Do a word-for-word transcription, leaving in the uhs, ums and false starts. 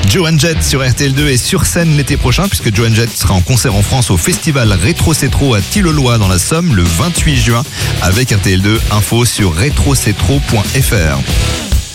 Joan Jett sur R T L deux et sur scène l'été prochain, puisque Joan Jett sera en concert en France au festival Rétro Cétro à Tilloloy dans la Somme le vingt-huit juin avec R T L deux. Info sur rétro cétro point f r.